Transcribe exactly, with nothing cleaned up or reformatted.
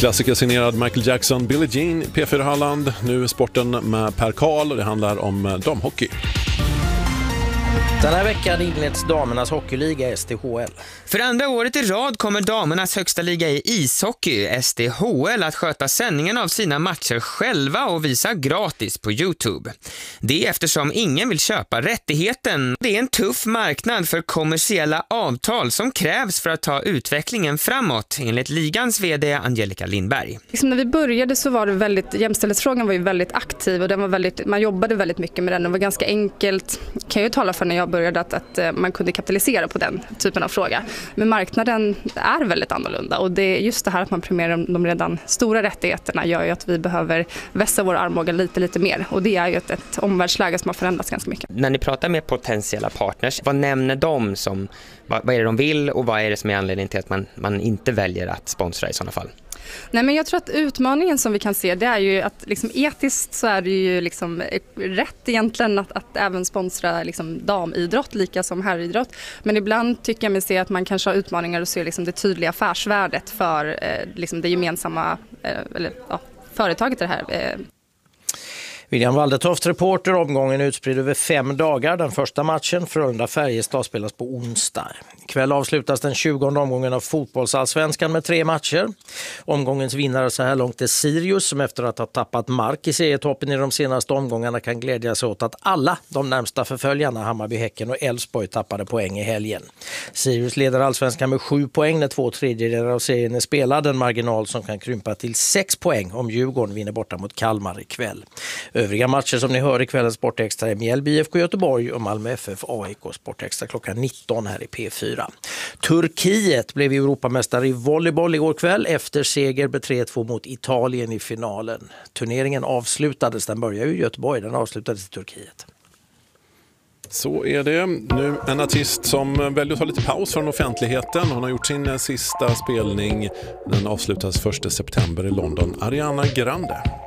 Klassiker signerad Michael Jackson, Billie Jean, P fyra Halland. Nu sporten med Per Karl och det handlar om damhockey. Den här veckan inleds damernas hockeyliga S D H L. För andra året i rad kommer damernas högsta liga i ishockey, S D H L, att sköta sändningen av sina matcher själva och visa gratis på YouTube. Det är eftersom ingen vill köpa rättigheten. Det är en tuff marknad för kommersiella avtal som krävs för att ta utvecklingen framåt, enligt ligans vd Angelica Lindberg. Liksom när vi började så var det väldigt, jämställdhetsfrågan var ju väldigt aktiv och den var väldigt, man jobbade väldigt mycket med den. Det var ganska enkelt, kan jag ju tala för när jag började, att, att man kunde kapitalisera på den typen av fråga. Men marknaden är väldigt annorlunda och det är just det här att man premierar de redan stora rättigheterna gör ju att vi behöver vässa vår armbåge lite lite mer och det är ju ett, ett omvärldsläge som har förändrats ganska mycket. När ni pratar med potentiella partners, vad nämner de som, vad, vad är det de vill och vad är det som är anledningen till att man, man inte väljer att sponsra i sådana fall? Nej, men jag tror att utmaningen som vi kan se, det är ju att liksom etiskt så är det ju liksom rätt egentligen att, att även sponsra liksom damidrott lika som herridrott. Men ibland tycker jag mig se att man kanske har utmaningar och ser liksom det tydliga affärsvärdet för eh, liksom det gemensamma eh, eller, ja, företaget det här. Eh. William Waldetoft, reporter. Omgången utspridd över fem dagar. Den första matchen, Frölunda-Färjestad, spelas på onsdag. Ikväll avslutas den tjugonde omgången av fotbollsallsvenskan med tre matcher. Omgångens vinnare så här långt är Sirius, som efter att ha tappat mark i serietoppen i de senaste omgångarna kan glädja sig åt att alla de närmsta förföljarna, Hammarby, Häcken och Elfsborg, tappade poäng i helgen. Sirius leder allsvenskan med sju poäng när två tredjedelar av serien är spelad. En marginal som kan krympa till sex poäng om Djurgården vinner borta mot Kalmar ikväll. Övriga matcher som ni hör i kvällens Sportextra är Mjällby, I F K Göteborg och Malmö F F A I K. Sportextra klockan nitton här i P fyra. Turkiet blev Europamästare i volleyboll igår kväll efter seger med tre två mot Italien i finalen. Turneringen avslutades, den började i Göteborg, den avslutades i Turkiet. Så är det. Nu en artist som väljer att ta lite paus från offentligheten. Hon har gjort sin sista spelning. Den avslutas första september i London. Ariana Grande.